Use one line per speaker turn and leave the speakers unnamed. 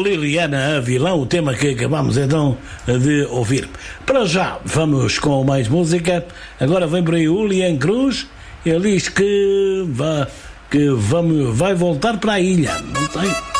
Liliana Avilão, o tema que acabamos então de ouvir. Para já, vamos com mais música. Agora vem por aí o Lian Cruz. Ele diz que vai voltar para a ilha. Não tem.